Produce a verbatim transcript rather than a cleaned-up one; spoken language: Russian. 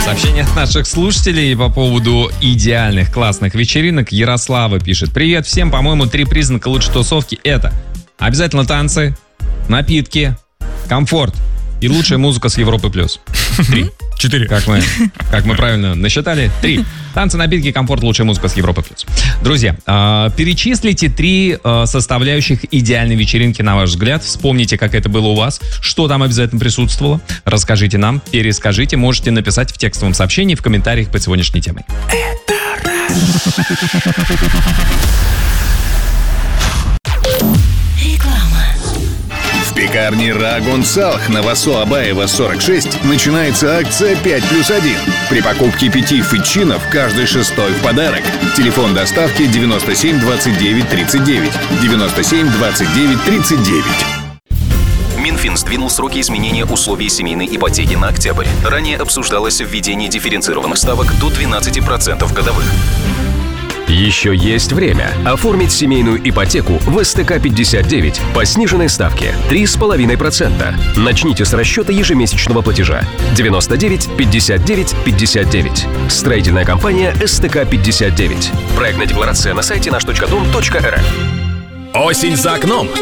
Сообщение от наших слушателей по поводу идеальных классных вечеринок. Ярослава пишет: привет всем, по-моему, три признака лучшей тусовки — это обязательно танцы, напитки, комфорт и лучшая музыка с Европы плюс. Три. Четыре. Как мы, как мы правильно насчитали. Три. Танцы, напитки, комфорт, лучшая музыка с Европы плюс. Друзья, э, перечислите три э, составляющих идеальной вечеринки, на ваш взгляд. Вспомните, как это было у вас, что там обязательно присутствовало. Расскажите нам, перескажите. Можете написать в текстовом сообщении, в комментариях под сегодняшней темой. Это В пекарне Рагун Салх на Васо Абаева сорок шесть начинается акция пять плюс один. При покупке пяти фитчинов каждый шестой в подарок. Телефон доставки девяносто семь двадцать девять тридцать девять. девяносто семь двадцать девять тридцать девять. Минфин сдвинул сроки изменения условий семейной ипотеки на октябрь. Ранее обсуждалось введение дифференцированных ставок до двенадцати процентов годовых. Еще есть время оформить семейную ипотеку в эс тэ ка пятьдесят девять по сниженной ставке три с половиной процента. Начните с расчета ежемесячного платежа девяносто девять пятьдесят девять пятьдесят девять. Строительная компания эс тэ ка пятьдесят девять. Проектная декларация на сайте наш точка дом точка эр эф. Осень за окном.